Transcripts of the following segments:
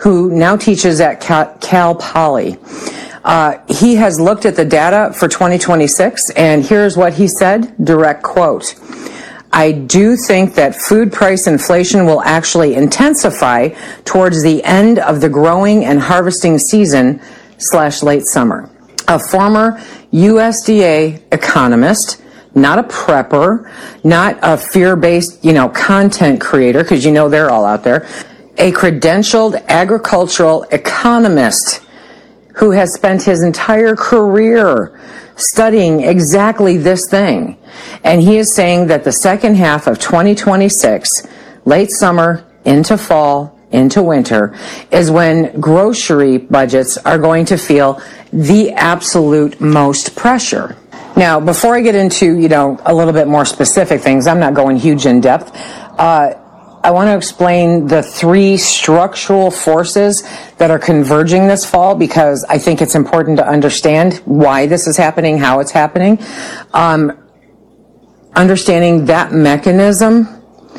who now teaches at Cal Poly. He has looked at the data for 2026, and here's what he said, direct quote. I do think that food price inflation will actually intensify towards the end of the growing and harvesting season / late summer. A former USDA economist, not a prepper, not a fear-based, content creator, because they're all out there, a credentialed agricultural economist who has spent his entire career studying exactly this thing. And he is saying that the second half of 2026, late summer into fall, into winter, is when grocery budgets are going to feel the absolute most pressure. Now, before I get into, a little bit more specific things, I'm not going huge in depth. I want to explain the 3 structural forces that are converging this fall, because I think it's important to understand why this is happening, how it's happening. Understanding that mechanism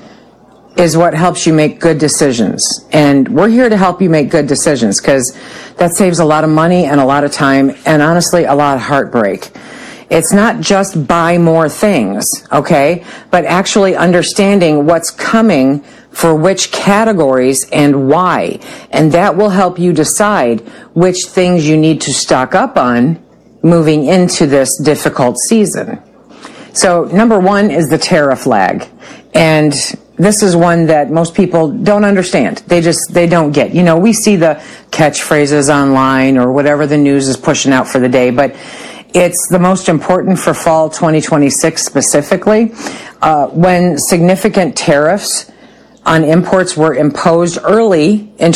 is what helps you make good decisions. And we're here to help you make good decisions, because that saves a lot of money and a lot of time and honestly a lot of heartbreak. It's not just buy more things, okay? But actually understanding what's coming for which categories and why. And that will help you decide which things you need to stock up on moving into this difficult season. So number 1 is the tariff lag. And this is one that most people don't understand. They don't get. We see the catchphrases online or whatever the news is pushing out for the day, but it's the most important for fall 2026 specifically. When significant tariffs on imports were imposed early in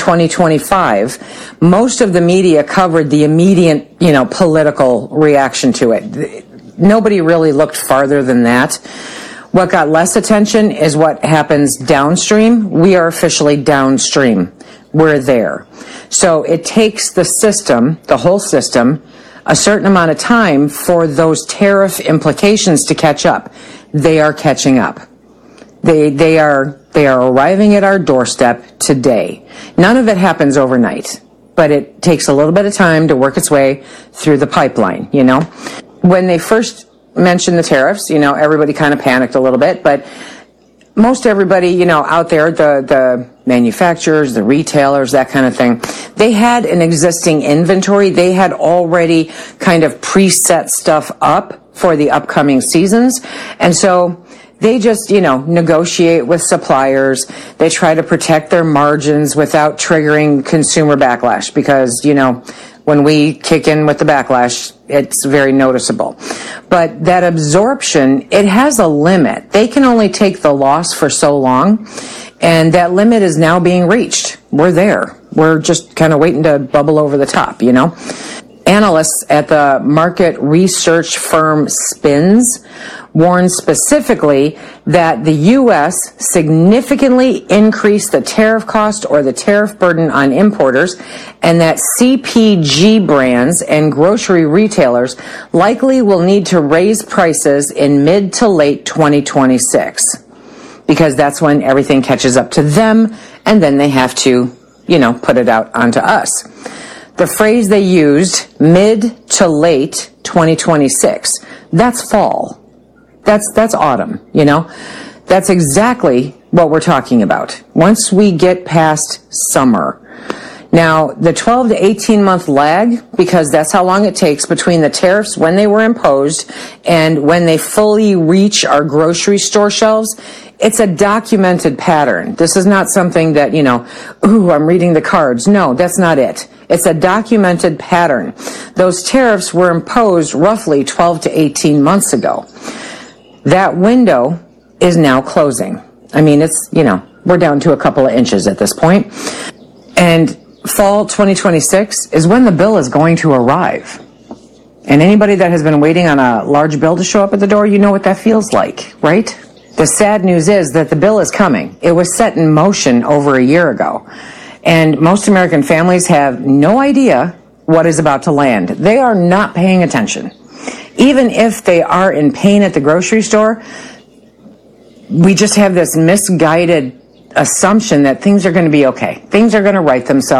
2025, most of the media covered the immediate, political reaction to it. Nobody really looked farther than that. What got less attention is what happens downstream. We are officially downstream. We're there. So it takes the system, the whole system, a certain amount of time for those tariff implications to catch up. They are catching up. They are arriving at our doorstep today. None of it happens overnight, but it takes a little bit of time to work its way through the pipeline, When they first mentioned the tariffs, everybody kind of panicked a little bit, but most everybody, out there, the manufacturers, the retailers, that kind of thing, they had an existing inventory. They had already kind of preset stuff up for the upcoming seasons. And so they just, negotiate with suppliers. They try to protect their margins without triggering consumer backlash, because, when we kick in with the backlash, it's very noticeable. But that absorption, it has a limit. They can only take the loss for so long, and that limit is now being reached. We're there. We're just kind of waiting to bubble over the top, Analysts at the market research firm SPINS warn specifically that the U.S. significantly increased the tariff cost or the tariff burden on importers, and that CPG brands and grocery retailers likely will need to raise prices in mid to late 2026, because that's when everything catches up to them, and then they have to, put it out onto us. The phrase they used, mid to late 2026, that's fall. That's autumn, That's exactly what we're talking about. Once we get past summer. Now, the 12 to 18 month lag, because that's how long it takes between the tariffs when they were imposed and when they fully reach our grocery store shelves, it's a documented pattern. This is not something that, I'm reading the cards. No, that's not it. It's a documented pattern. Those tariffs were imposed roughly 12 to 18 months ago. That window is now closing. I mean, it's, we're down to a couple of inches at this point. And fall 2026 is when the bill is going to arrive. And anybody that has been waiting on a large bill to show up at the door, you know what that feels like, right? The sad news is that the bill is coming. It was set in motion over a year ago. And most American families have no idea what is about to land. They are not paying attention. Even if they are in pain at the grocery store, we just have this misguided assumption that things are going to be okay. Things are going to right themselves.